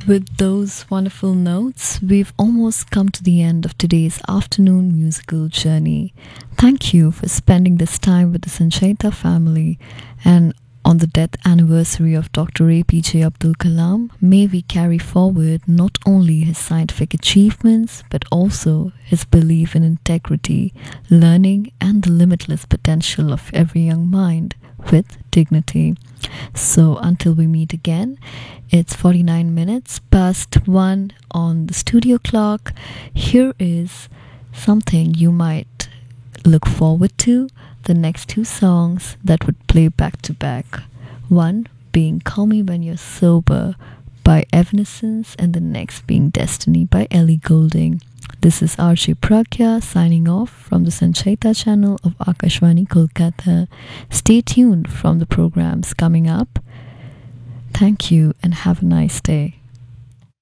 With those wonderful notes, we've almost come to the end of today's afternoon musical journey. Thank you for spending this time with the Sanchaita family. And on the death anniversary of Dr. APJ Abdul Kalam, may we carry forward not only his scientific achievements but also his belief in integrity, learning, and the limitless potential of every young mind with dignity. So until we meet again, it's 49 minutes past 1 on the studio clock. Here is something you might look forward to, the next two songs that would play back to back. One being Call Me When You're Sober by Evanescence, and the next being Destiny by Ellie Goulding. This is RJ Pragya signing off from the Sanchaita channel of Akashvani Kolkata. Stay tuned from the programs coming up. Thank you and have a nice day.